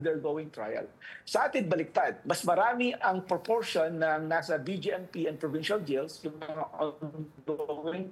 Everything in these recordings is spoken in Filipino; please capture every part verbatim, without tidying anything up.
undergoing trial. Sa atin, baliktad. Mas marami ang proportion ng nasa B J M P and provincial jails, yung mga ongoing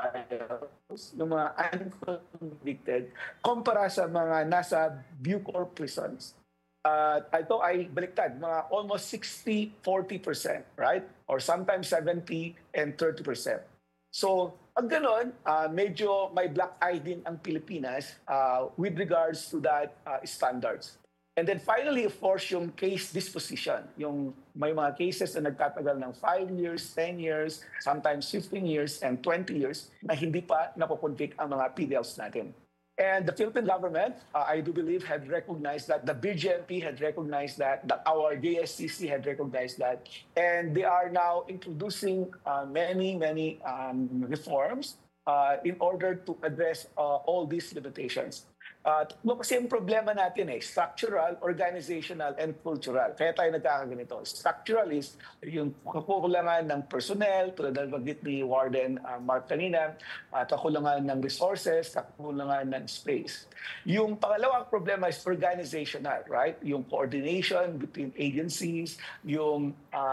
trials, yung mga unconvicted, kumpara sa mga nasa Bucor prisons. Uh, ito ay baliktad, mga almost sixty forty percent, right? Or sometimes seventy and thirty percent. So, pag gano'n, uh, medyo may black eye din ang Pilipinas uh, with regards to that uh, standards. And then finally, of course, yung case disposition. Yung may mga cases na nagtatagal ng five years, ten years, sometimes fifteen years, and twenty years na hindi pa napoconvict ang mga P D Ls natin. And the Philippine government, uh, I do believe, had recognized that, the B J M P had recognized that, that our D S C C had recognized that, and they are now introducing uh, many, many um, reforms uh, in order to address uh, all these limitations. Uh, kasi yung problema natin eh, structural, organizational, and cultural. Kaya tayo nagkakaganito. Structural is yung kakulangan ng personnel, tulad ng bagit ni Warden uh, Mark kanina, uh, kakulangan ng resources, kakulangan ng space. Yung pangalawang problema is organizational, right? Yung coordination between agencies, yung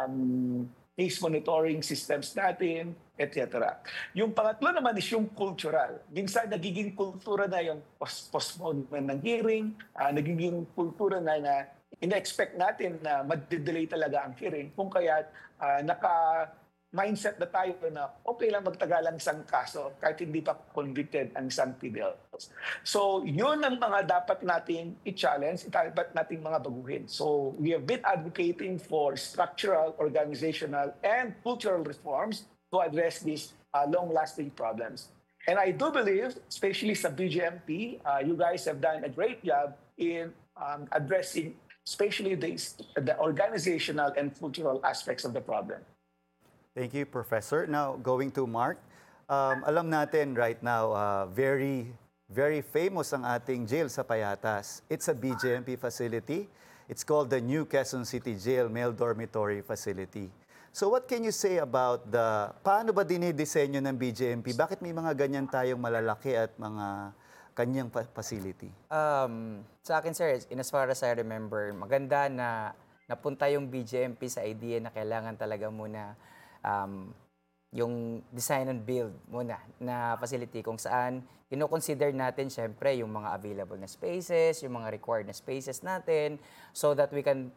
um, case monitoring systems natin, et cetera. Yung pangatlo naman is yung cultural. Minsan nagiging kultura na yung postponement ng hearing, uh, nagiging kultura na na ina-expect natin na mag-delay talaga ang hearing kung kaya uh, naka mindset na tayo na okay lang magtagalan isang kaso kahit hindi pa convicted ang isang P D Ls. So, yun ang mga dapat nating i-challenge, dapat nating mga baguhin. So, we have been advocating for structural, organizational, and cultural reforms to address these uh, long-lasting problems. And I do believe, especially sa B J M P, uh, you guys have done a great job in um, addressing especially the, the organizational and cultural aspects of the problem. Thank you, Professor. Now, going to Mark, um, alam natin right now, uh, very, very famous ang ating jail sa Payatas. It's a B J M P facility. It's called the New Quezon City Jail Male Dormitory Facility. So what can you say about the, paano ba dinidisenyo ng B J M P? Bakit may mga ganyan tayong malalaki at mga kanyang facility? Um, sa akin, sir, in as far as I remember, maganda na napunta yung B J M P sa idea na kailangan talaga muna Um, yung design and build muna na facility kung saan kino-consider natin syempre yung mga available na spaces, yung mga required na spaces natin so that we can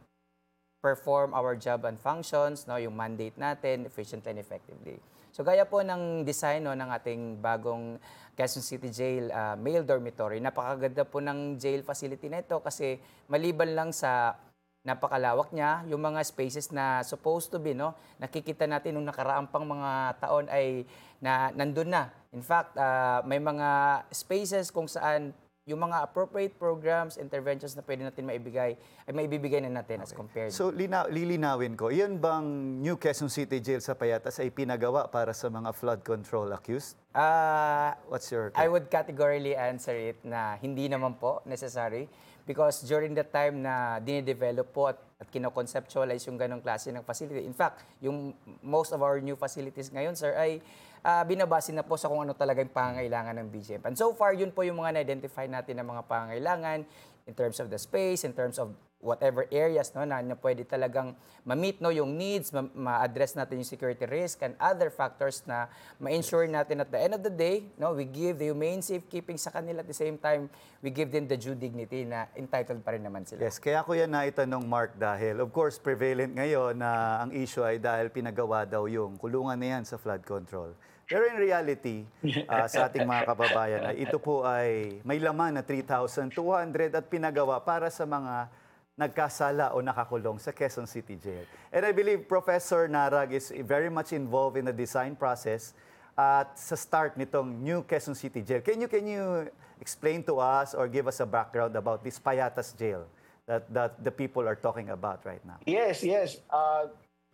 perform our job and functions, no, yung mandate natin efficiently and effectively. So gaya po ng design no, ng ating bagong Quezon City Jail uh, male dormitory, napakaganda po ng jail facility na ito kasi maliban lang sa napakalawak niya, yung mga spaces na supposed to be, no, nakikita natin nung nakaraang pang mga taon ay na, nandun na. In fact, uh, may mga spaces kung saan yung mga appropriate programs, interventions na pwede natin maibigay, ay maibibigay na natin okay. as compared. So, lina lilinawin ko, yan bang New Quezon City Jail sa Payatas ay pinagawa para sa mga flood control accused? Uh, What's your... I would categorically answer it na hindi naman po necessary. Because during the time na dinidevelop po at, at kinoconceptualize yung ganong klase ng facility, in fact, yung most of our new facilities ngayon, sir, ay uh, binabase na po sa kung ano talagang pangangailangan ng B J M P. And so far, yun po yung mga na-identify natin na mga pangangailangan in terms of the space, in terms of whatever areas no, na, na pwede talagang ma-meet no, yung needs, ma-address natin yung security risk and other factors na ma-ensure natin at the end of the day, no, we give the humane safekeeping sa kanila at the same time, we give them the due dignity na entitled pa rin naman sila. Yes, kaya ko yan naitanong, Mark, dahil of course prevalent ngayon na ang issue ay dahil pinagawa daw yung kulungan na yan sa flood control. Pero in reality, uh, sa ating mga kababayan, ay ito po ay may laman na three thousand two hundred at pinagawa para sa mga nagkasala o nakakulong sa Quezon City Jail. And I believe Professor Narag is very much involved in the design process at sa start nitong New Quezon City Jail. Can you, can you explain to us or give us a background about this Payatas Jail that, that the people are talking about right now? Yes, yes. Uh,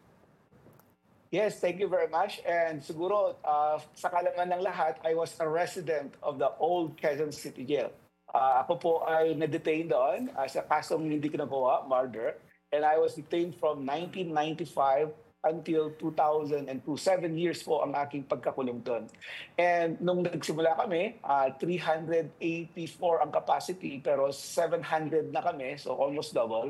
yes, thank you very much. And siguro, uh, sa kalaman ng lahat, I was a resident of the old Quezon City Jail. Uh, ako po ay na-detain doon uh, sa kasong hindi kinagawa, murder. And I was detained from nineteen ninety-five until two thousand two. Seven years po ang aking pagkakulong doon. And nung nagsimula kami, uh, three hundred eighty-four ang capacity pero seven hundred na kami, so almost double.